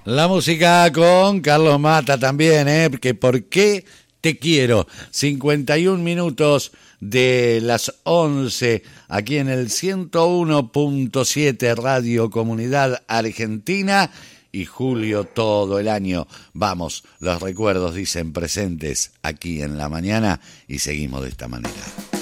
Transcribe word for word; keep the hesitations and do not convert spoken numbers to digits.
La música con Carlos Mata también, ¿eh? Que ¿por qué te quiero? cincuenta y un minutos de las once, aquí en el ciento uno punto siete Radio Comunidad Argentina, y julio todo el año. Vamos, los recuerdos dicen presentes aquí en la mañana y seguimos de esta manera.